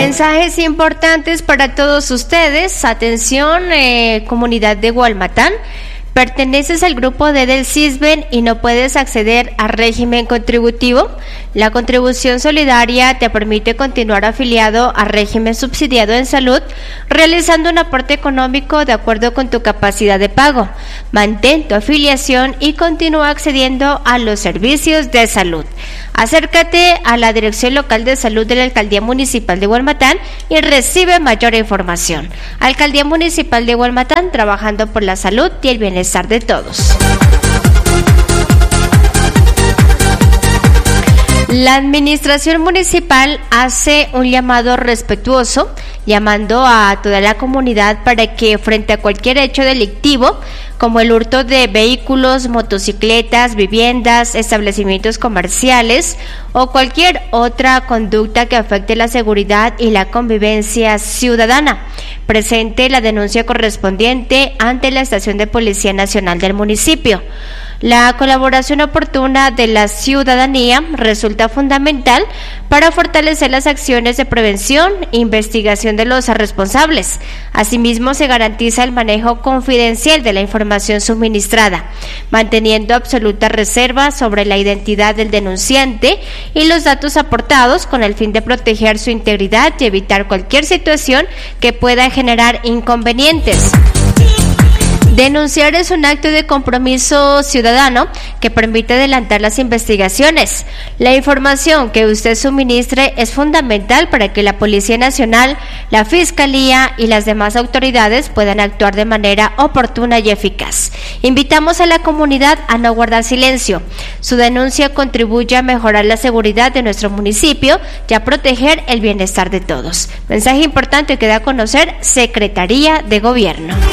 Mensajes importantes para todos ustedes. Atención, comunidad de Gualmatán. ¿Perteneces al grupo D del CISBEN y no puedes acceder al régimen contributivo? La contribución solidaria te permite continuar afiliado al régimen subsidiado en salud, realizando un aporte económico de acuerdo con tu capacidad de pago. Mantén tu afiliación y continúa accediendo a los servicios de salud. Acércate a la Dirección Local de Salud de la Alcaldía Municipal de Gualmatán y recibe mayor información. Alcaldía Municipal de Gualmatán, trabajando por la salud y el bienestar de todos. La administración municipal hace un llamado respetuoso, llamando a toda la comunidad para que frente a cualquier hecho delictivo, como el hurto de vehículos, motocicletas, viviendas, establecimientos comerciales o cualquier otra conducta que afecte la seguridad y la convivencia ciudadana, presente la denuncia correspondiente ante la Estación de Policía Nacional del municipio. La colaboración oportuna de la ciudadanía resulta fundamental para fortalecer las acciones de prevención e investigación de los responsables. Asimismo, se garantiza el manejo confidencial de la información suministrada, manteniendo absoluta reserva sobre la identidad del denunciante y los datos aportados con el fin de proteger su integridad y evitar cualquier situación que pueda generar inconvenientes. Denunciar es un acto de compromiso ciudadano que permite adelantar las investigaciones. La información que usted suministre es fundamental para que la Policía Nacional, la Fiscalía y las demás autoridades puedan actuar de manera oportuna y eficaz. Invitamos a la comunidad a no guardar silencio. Su denuncia contribuye a mejorar la seguridad de nuestro municipio y a proteger el bienestar de todos. Mensaje importante que da a conocer Secretaría de Gobierno.